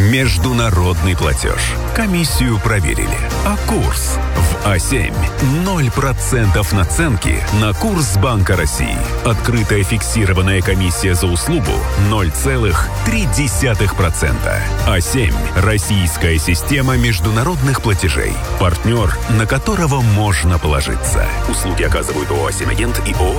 Международный платеж. Комиссию проверили. А курс в А7 0% наценки на курс Банка России. Открытая фиксированная комиссия за услугу 0,3%. А7 – российская система международных платежей. Партнер, на которого можно положиться. Услуги оказывают ООО «А7 Агент» и ООО